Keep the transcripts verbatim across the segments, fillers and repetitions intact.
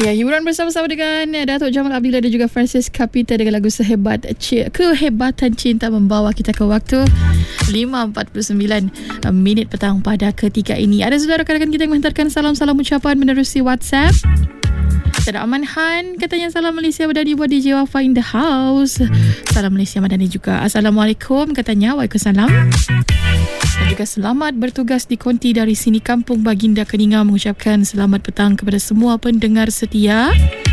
Ya, hiburan bersama-sama dengan Datuk Jamal Abdillah dan juga Francis Kapita dengan lagu Sehebat C- Kehebatan Cinta membawa kita ke waktu lima empat puluh sembilan minit petang pada ketika ini. Ada saudara rakan-rakan kita yang menghantarkan salam-salam ucapan menerusi WhatsApp. Ada Aman Han katanya salam Malaysia Madani buat D J Wafa in the house. Salam Malaysia Madani juga. Assalamualaikum katanya. Waalaikumsalam. Dan juga selamat bertugas di konti dari sini Kampung Baginda Keninga mengucapkan selamat petang kepada semua pendengar setia.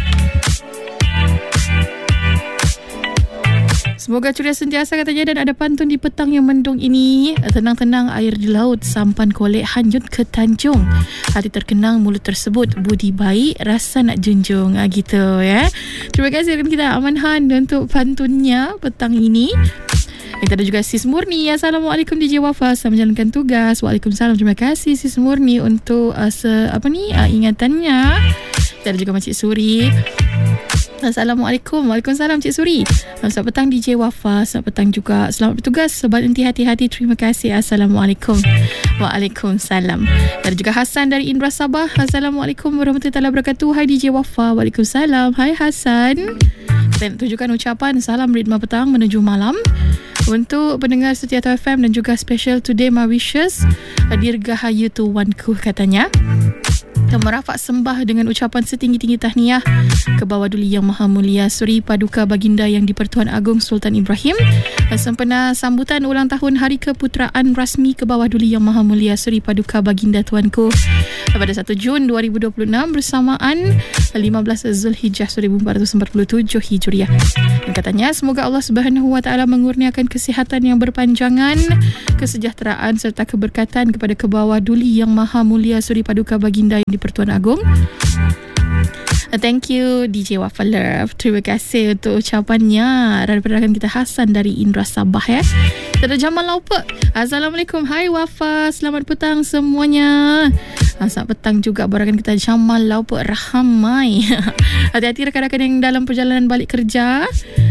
Semoga ceria sentiasa katanya dan ada pantun di petang yang mendung ini. Tenang-tenang air di laut, sampan kolek hanyut ke Tanjung. Hati terkenang mulut tersebut, budi baik rasa nak junjung. Ha, gitu ya. Terima kasih kepada kita Aman Han untuk pantunnya petang ini. Kita ada juga Sis Murni. Assalamualaikum D J Wafa, selamat menjalankan tugas. Waalaikumsalam. Terima kasih Sis Murni untuk uh, se, apa ni uh, ingatannya. Kita ada juga Makcik Suri. Assalamualaikum. Waalaikumsalam Cik Suri. Selamat petang D J Wafa. Selamat petang juga. Selamat bertugas. Berhenti hati-hati. Terima kasih. Assalamualaikum. Waalaikumsalam. Dan juga Hasan dari Indra Sabah. Assalamualaikum warahmatullahi wabarakatuh. Hai D J Wafa. Waalaikumsalam. Hai Hasan. Saya nak tunjukkan ucapan salam ritma petang menuju malam untuk pendengar setia T F M dan juga special today my wishes dirgahayu tuanku katanya. Dan merafak sembah dengan ucapan setinggi-tinggi tahniah ke Bawah Duli Yang Maha Mulia Suri Paduka Baginda Yang di-Pertuan Agong Sultan Ibrahim sempena sambutan ulang tahun Hari Keputeraan rasmi ke Bawah Duli Yang Maha Mulia Suri Paduka Baginda Tuanku pada satu Jun dua ribu dua puluh enam bersamaan lima belas Zulhijjah seribu empat ratus empat puluh tujuh Hijriah. Dan katanya semoga Allah Subhanahu Wa Taala mengurniakan kesihatan yang berpanjangan, kesejahteraan serta keberkatan kepada ke Bawah Duli Yang Maha Mulia Suri Paduka Baginda Yang di-Pertuan Agong. Thank you D J Wafa Love. Terima kasih untuk ucapannya daripada rakan kita Hasan dari Indra Sabah ya. Kita ada Jamal Laupa. Assalamualaikum. Hai Wafa, selamat petang semuanya. Selamat petang juga barakan kita Jamal Laupa Rahamai. Hati-hati rakan-rakan yang dalam perjalanan balik kerja.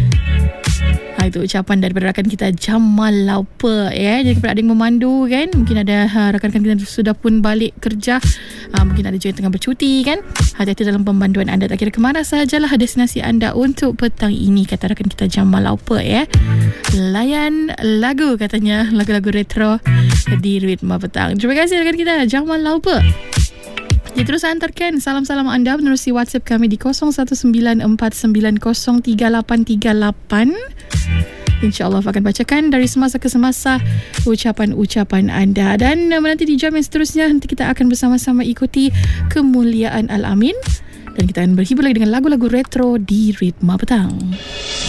Ha, itu ucapan daripada rakan kita Jamal Laupa ya. Jadi kepada ada yang memandu kan, mungkin ada ha, rakan-rakan kita sudah pun balik kerja, ha, mungkin ada juga yang tengah bercuti kan. Hati-hati dalam pembanduan anda. Tak kira ke mana sahajalah destinasi anda untuk petang ini, kata rakan kita Jamal Laupa ya. Layan lagu katanya, lagu-lagu retro di Ritma Petang. Terima kasih rakan kita Jamal Laupa. Jadi terus hantarkan salam-salam anda menerusi WhatsApp kami di kosong satu sembilan empat sembilan kosong tiga lapan tiga lapan. InsyaAllah akan bacakan dari semasa ke semasa ucapan-ucapan anda. Dan menanti di jam yang seterusnya nanti kita akan bersama-sama ikuti kemuliaan Al-Amin. Dan kita akan berhibur lagi dengan lagu-lagu retro di Ritma Petang.